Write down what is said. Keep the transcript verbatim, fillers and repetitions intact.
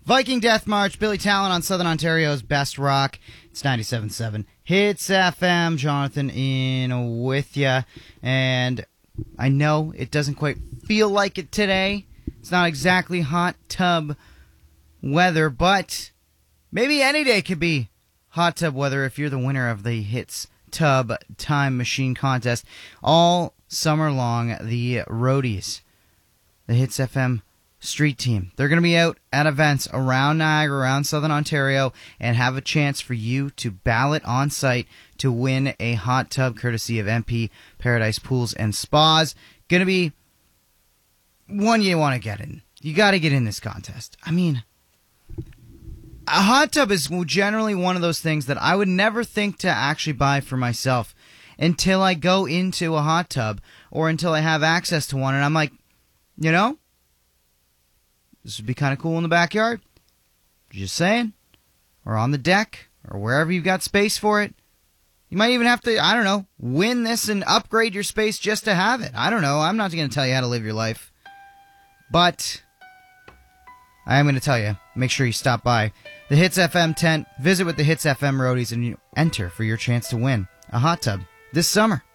Viking Death March, Billy Talent on Southern Ontario's Best Rock. It's ninety-seven point seven Hits F M. Jonathan in with ya. And I know it doesn't quite feel like it today. It's not exactly hot tub weather, but maybe any day could be hot tub weather if you're the winner of the Hits Tub Time Machine contest. All summer long, the Roadies, the Hits F M street team, they're going to be out at events around Niagara, around Southern Ontario, and have a chance for you to ballot on site to win a hot tub courtesy of M P Paradise Pools and Spas. Going to be one you want to get in. You got to get in this contest. I mean, a hot tub is generally one of those things that I would never think to actually buy for myself until I go into a hot tub or until I have access to one, and I'm like, you know, this would be kind of cool in the backyard. Just saying. Or on the deck, or wherever you've got space for it. You might even have to, I don't know, win this and upgrade your space just to have it. I don't know. I'm not going to tell you how to live your life. But I am going to tell you, make sure you stop by the Hits F M tent, visit with the Hits F M Roadies, and you enter for your chance to win a hot tub this summer.